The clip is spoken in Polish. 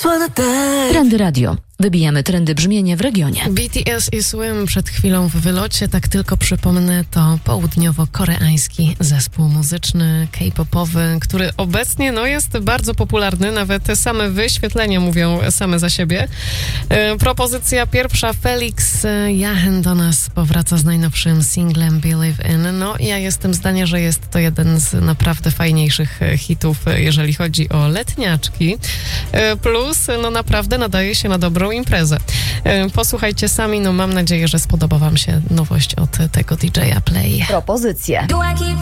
Trendy Radio. Wybijamy trendy brzmienia w regionie. BTS i Swim przed chwilą w wylocie. Tak tylko przypomnę, to południowo-koreański zespół muzyczny, k-popowy, który obecnie jest bardzo popularny. Nawet same wyświetlenia mówią same za siebie. Propozycja pierwsza, Felix Jachen do nas powraca z najnowszym singlem Believe In. Ja jestem zdania, że jest to jeden z naprawdę fajniejszych hitów, jeżeli chodzi o letniaczki. Plus, naprawdę nadaje się na dobrą imprezę. Posłuchajcie sami, mam nadzieję, że spodoba wam się nowość od tego DJ-a Play. Propozycje.